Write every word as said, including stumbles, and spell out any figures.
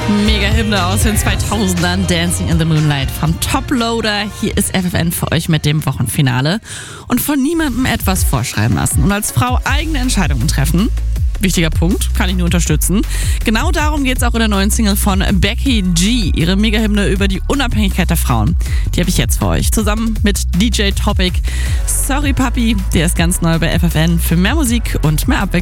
Mega-Hymne aus den zweitausendern, Dancing in the Moonlight vom Toploader. Hier ist F F N für euch mit dem Wochenfinale. Und von niemandem etwas vorschreiben lassen und als Frau eigene Entscheidungen treffen. Wichtiger Punkt, kann ich nur unterstützen. Genau darum geht es auch in der neuen Single von Becky G, ihre Mega-Hymne über die Unabhängigkeit der Frauen. Die habe ich jetzt für euch, zusammen mit D J Topic. Sorry Papi, der ist ganz neu bei F F N für mehr Musik und mehr Abwechslung.